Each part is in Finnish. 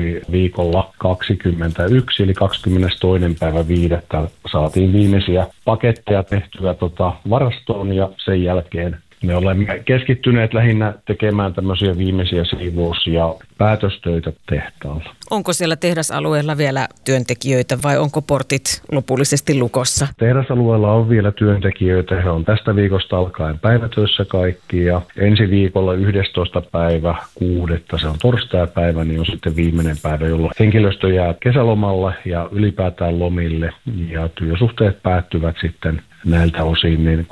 tapahtui viikolla 21, eli 22.5. saatiin viimeisiä paketteja tehtyä varastoon ja sen jälkeen me olemme keskittyneet lähinnä tekemään tämmöisiä viimeisiä siivous- ja päätöstöitä tehtaalla. Onko siellä tehdasalueella vielä työntekijöitä vai onko portit lopullisesti lukossa? Tehdasalueella on vielä työntekijöitä. He on tästä viikosta alkaen päivätöissä kaikki ja ensi viikolla 11. päivä 6. se on torstaipäivä, niin on sitten viimeinen päivä, jolloin henkilöstö jää kesälomalle ja ylipäätään lomille ja työsuhteet päättyvät sitten näiltä osin niin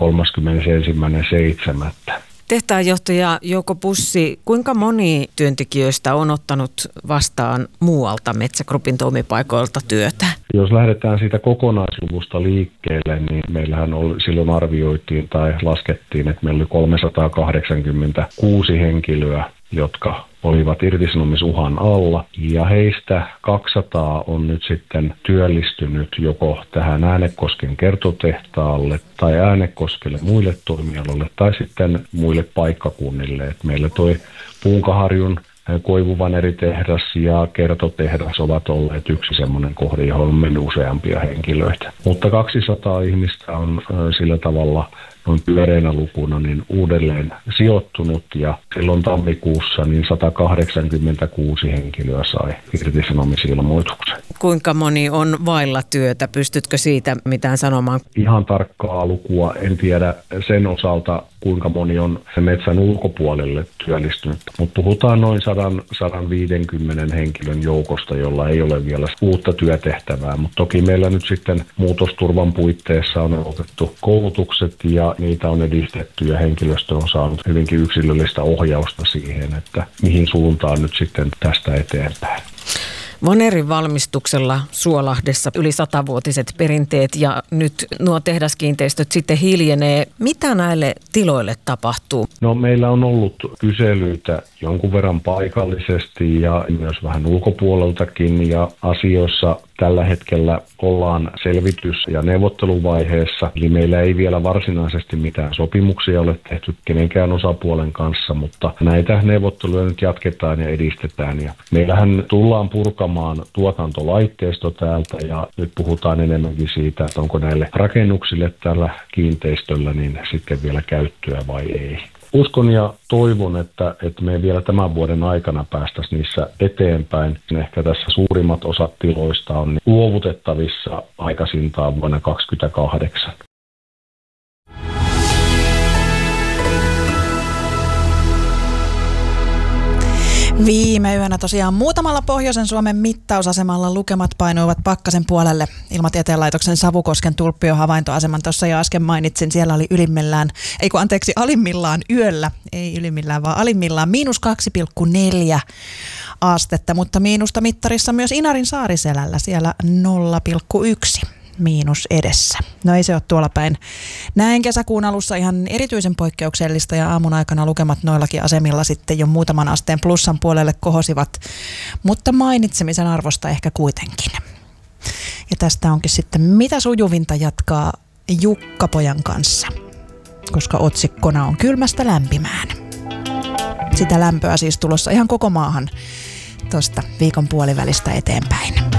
31.7. Tehtaanjohtaja Jouko Pussi, kuinka moni työntekijöistä on ottanut vastaan muualta Metsä Groupin toimipaikoilta työtä? Jos lähdetään siitä kokonaisluvusta liikkeelle, niin meillähän silloin arvioitiin tai laskettiin, että meillä oli 386 henkilöä, jotka olivat irtisanomisuhan alla, ja heistä 200 on nyt sitten työllistynyt joko tähän Äänekosken kertotehtaalle tai Äänekoskelle muille toimialoille tai sitten muille paikkakunnille. Et meillä toi Punkaharjun koivuvaneritehdas ja kertotehdas ovat olleet yksi semmoinen kohde, johon on mennyt useampia henkilöitä. Mutta 200 ihmistä on sillä tavalla noin pyöreänä lukuna niin uudelleen sijoittunut ja silloin tammikuussa niin 186 henkilöä sai irtisanomisilmoituksen. Kuinka moni on vailla työtä? Pystytkö siitä mitään sanomaan? Ihan tarkkaa lukua en tiedä sen osalta, kuinka moni on metsän ulkopuolelle työllistynyt, mutta puhutaan noin 100-150 henkilön joukosta, jolla ei ole vielä uutta työtehtävää, mutta toki meillä nyt sitten muutosturvan puitteissa on otettu koulutukset ja niitä on edistetty ja henkilöstö on saanut hyvinkin yksilöllistä ohjausta siihen, että mihin suuntaan nyt sitten tästä eteenpäin. Vanerin valmistuksella Suolahdessa yli 100-vuotiset perinteet ja nyt nuo tehdaskiinteistöt sitten hiljenee. Mitä näille tiloille tapahtuu? No meillä on ollut kyselyitä jonkun verran paikallisesti ja myös vähän ulkopuoleltakin ja asioissa tällä hetkellä ollaan selvitys- ja neuvotteluvaiheessa. Eli meillä ei vielä varsinaisesti mitään sopimuksia ole tehty kenenkään osapuolen kanssa, mutta näitä neuvotteluja nyt jatketaan ja edistetään. Ja meillähän tullaan purkamaan tuotantolaitteisto täältä ja nyt puhutaan enemmänkin siitä, että onko näille rakennuksille tällä kiinteistöllä niin sitten vielä käyttöä vai ei. Uskon ja toivon, että me vielä tämän vuoden aikana päästäisiin niissä eteenpäin. Ehkä tässä suurimmat osat tiloista on luovutettavissa aikaisintaan vuonna 2028. Viime yönä tosiaan muutamalla pohjoisen Suomen mittausasemalla lukemat painuivat pakkasen puolelle. Ilmatieteen laitoksen Savukosken tulppiohavaintoaseman tuossa jo äsken mainitsin. Siellä oli alimmillaan yöllä, ei ylimmillään vaan alimmillaan -2,4 astetta, mutta miinusta mittarissa myös Inarin Saariselällä siellä 0,1. miinus edessä. No ei se ole tuolla päin. Näin kesäkuun alussa ihan erityisen poikkeuksellista ja aamun aikana lukemat noillakin asemilla sitten jo muutaman asteen plussan puolelle kohosivat, mutta mainitsemisen arvosta ehkä kuitenkin. Ja tästä onkin sitten mitä sujuvinta jatkaa Jukka-pojan kanssa, koska otsikkona on kylmästä lämpimään. Sitä lämpöä siis tulossa ihan koko maahan tuosta viikon puolivälistä eteenpäin.